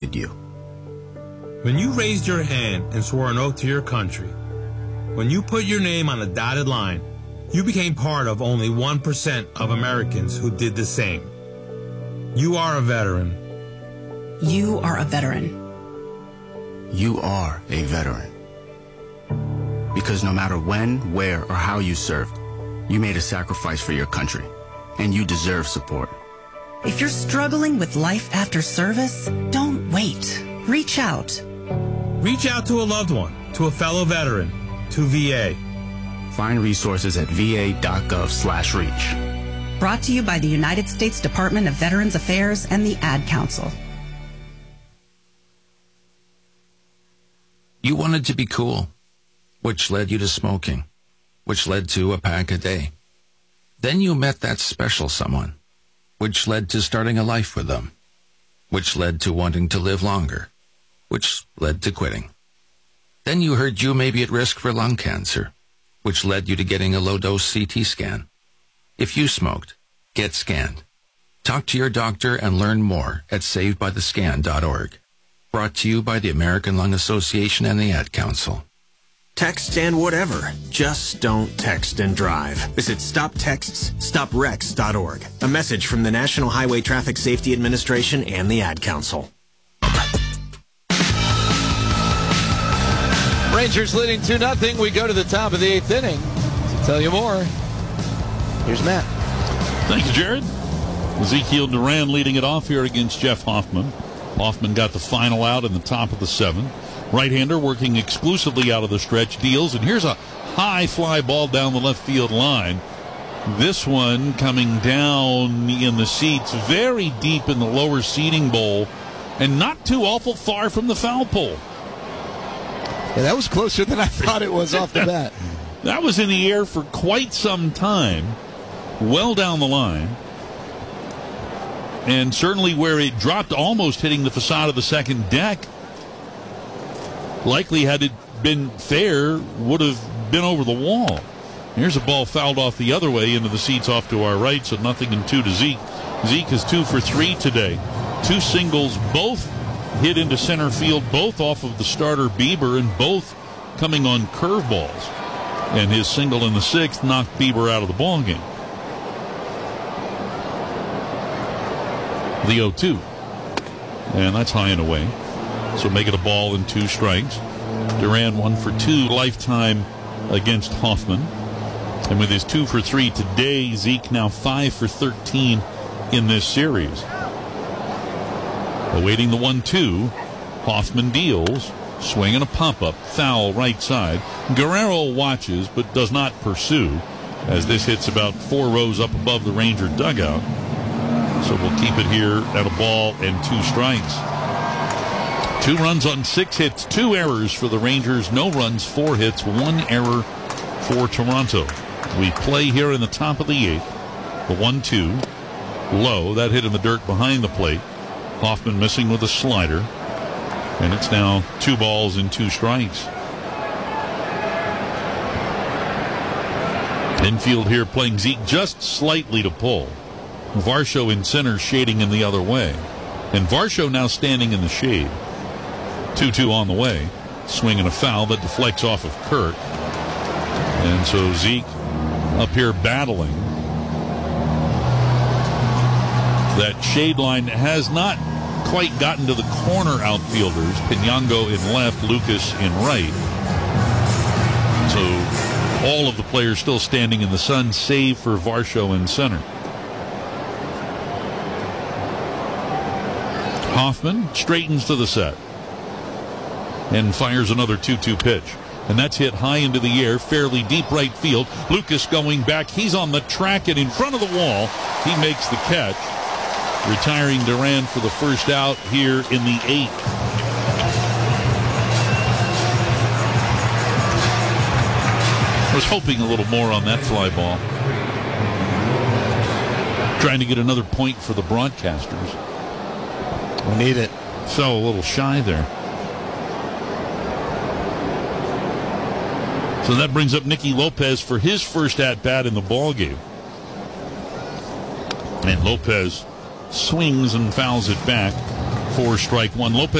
trusted you. When you raised your hand and swore an oath to your country, when you put your name on a dotted line, you became part of only 1% of Americans who did the same. You are a veteran. You are a veteran. You are a veteran. Because no matter when, where, or how you served, you made a sacrifice for your country, and you deserve support. If you're struggling with life after service, don't wait. Reach out. Reach out to a loved one, to a fellow veteran, to VA. Find resources at va.gov/reach. Brought to you by the United States Department of Veterans Affairs and the Ad Council. You wanted to be cool, which led you to smoking, which led to a pack a day. Then you met that special someone, which led to starting a life with them, which led to wanting to live longer, which led to quitting. Then you heard you may be at risk for lung cancer, which led you to getting a low-dose CT scan. If you smoked, get scanned. Talk to your doctor and learn more at savedbythescan.org. Brought to you by the American Lung Association and the Ad Council. Text and whatever. Just don't text and drive. Visit StopTextsStopWrecks.org. A message from the National Highway Traffic Safety Administration and the Ad Council. Rangers leading 2-0. We go to the top of the 8th inning. To tell you more, here's Matt. Thank you, Jared. Ezekiel Duran leading it off here against Jeff Hoffman. Hoffman got the final out in the top of the 7th. Right-hander working exclusively out of the stretch, deals, and here's a high fly ball down the left field line. This one coming down in the seats, very deep in the lower seating bowl, and not too awful far from the foul pole. Yeah, that was closer than I thought it was off the bat. That was in the air for quite some time, well down the line. And certainly where it dropped, almost hitting the facade of the second deck, likely had it been fair, would have been over the wall. Here's a ball fouled off the other way into the seats off to our right, so 0-2 to Zeke. Zeke is 2 for 3 today. 2 singles, both hit into center field, both off of the starter Bieber, and both coming on curveballs. And his single in the 6th knocked Bieber out of the ballgame. The 0-2. And that's high and away. So make it a ball and 2 strikes. Duran 1 for 2 lifetime against Hoffman. And with his 2 for 3 today, Zeke now 5 for 13 in this series. Awaiting the 1-2, Hoffman deals. Swing and a pop-up. Foul right side. Guerrero watches but does not pursue as this hits about 4 rows up above the Ranger dugout. So we'll keep it here at a ball and 2 strikes. 2 runs on 6 hits, 2 errors for the Rangers, no runs, 4 hits, 1 error for Toronto. We play here in the top of the 8th. The 1-2, low, that hit in the dirt behind the plate. Hoffman missing with a slider. And it's now 2 balls and 2 strikes. Infield here playing Zeke just slightly to pull. Varsho in center, shading in the other way. And Varsho now standing in the shade. 2-2 on the way. Swing and a foul that deflects off of Kirk. And so Zeke up here battling. That shade line has not quite gotten to the corner outfielders. Pinyango in left, Lucas in right. So all of the players still standing in the sun, save for Varsho in center. Hoffman straightens to the set and fires another 2-2 pitch. And that's hit high into the air, fairly deep right field. Lucas going back. He's on the track and in front of the wall. He makes the catch, retiring Duran for the first out here in the 8th. I was hoping a little more on that fly ball. Trying to get another point for the broadcasters. We need it. Fell a little shy there. So that brings up Nicky Lopez for his first at-bat in the ballgame. And Lopez swings and fouls it back for strike 1. Lopez